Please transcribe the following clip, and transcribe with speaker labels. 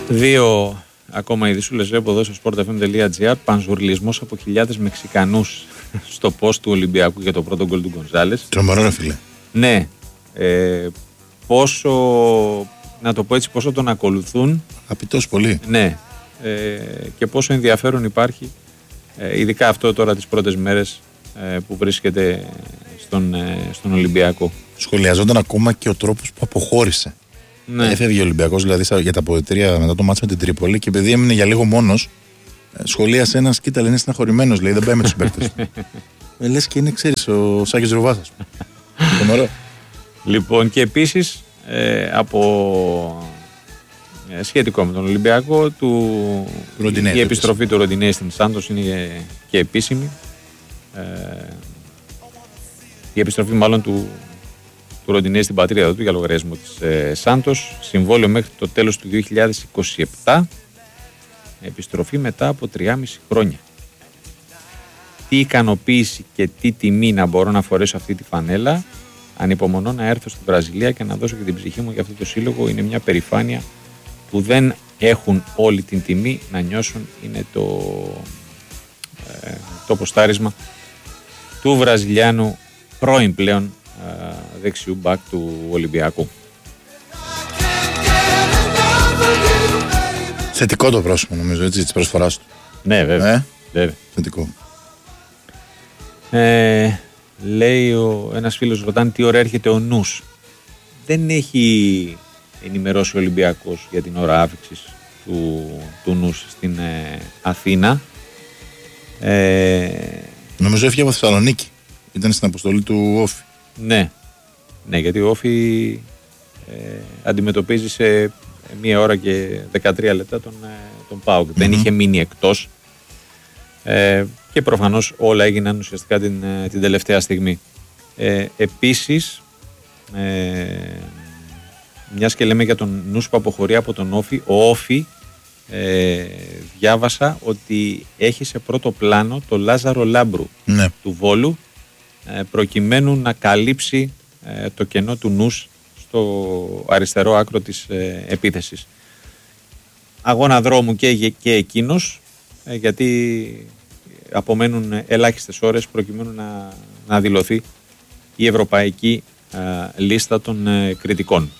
Speaker 1: Δύο ακόμα ειδήσουλες βλέπω εδώ στο sportfm.gr. Πανζουρλισμός από χιλιάδες Μεξικανούς στο post του Ολυμπιακού για το πρώτο γκολ του Γκονζάλες.
Speaker 2: Τρομερό, ρε φίλε.
Speaker 1: Ναι. Πόσο, να το πω έτσι, πόσο τον ακολουθούν.
Speaker 2: Απειτός πολύ.
Speaker 1: Ναι. Και πόσο ενδιαφέρον υπάρχει, ειδικά αυτό τώρα τις πρώτες μέρες που βρίσκεται στον Ολυμπιακό.
Speaker 2: Σχολιαζόταν ακόμα και ο τρόπος που αποχώρησε.
Speaker 1: Ναι.
Speaker 2: Έφευγε ο Ολυμπιακός δηλαδή για τα αποδυτήρια μετά το μάτς με την Τρίπολη και επειδή έμεινε για λίγο μόνος, σχολίασε ένας, κοίτα, είναι στεναχωρημένος, λέει, δεν πάει με τους παίκτες του. Λες και είναι, ξέρεις, ο Σάκης Ρουβάς.
Speaker 1: Λοιπόν, και επίσης από σχετικό με τον Ολυμπιακό, η επιστροφή του Ροντινέη στην Σάντος είναι και επίσημη. Η επιστροφή μάλλον του Ροντινέη στην πατρίδα του για λογαριασμό της Σάντος. Συμβόλαιο μέχρι το τέλος του 2027. Επιστροφή μετά από 3,5 χρόνια. Τι ικανοποίηση και τι τιμή να μπορώ να φορέσω αυτή τη φανέλα. Ανυπομονώ να έρθω στη Βραζιλία και να δώσω και την ψυχή μου για αυτό το σύλλογο. Είναι μια περηφάνεια που δεν έχουν όλη την τιμή να νιώσουν. Είναι το ποστάρισμα του Βραζιλιάνου πρώην πλέον δεξιού μπακ του Ολυμπιακού.
Speaker 2: Θετικό το πρόσωπο, νομίζω, έτσι, της προσφοράς του.
Speaker 1: Ναι, βέβαια. Βέβαια.
Speaker 2: Θετικό.
Speaker 1: Λέει ένας φίλος, ρωτάνε τι ώρα έρχεται ο νους. Δεν έχει ενημερώσει ο Ολυμπιακός για την ώρα άφηξης του νους στην Αθήνα.
Speaker 2: Νομίζω έφυγε από Θεσσαλονίκη. Ήταν στην αποστολή του Όφη.
Speaker 1: Ναι, γιατί ο Όφη αντιμετωπίζει σε 1 ώρα και 13 λεπτά τον ΠΑΟΚ. Δεν είχε μείνει εκτός. Και προφανώς όλα έγιναν ουσιαστικά την τελευταία στιγμή. Επίσης, μιας και λέμε για τον νους που αποχωρεί από τον Όφη, ο Όφη διάβασα ότι έχει σε πρώτο πλάνο το Λάζαρο Λάμπρου του Βόλου, προκειμένου να καλύψει το κενό του νους στο αριστερό άκρο της επίθεσης. Αγώνα δρόμου και εκείνος, γιατί απομένουν ελάχιστες ώρες προκειμένου να δηλωθεί η ευρωπαϊκή λίστα των κριτικών.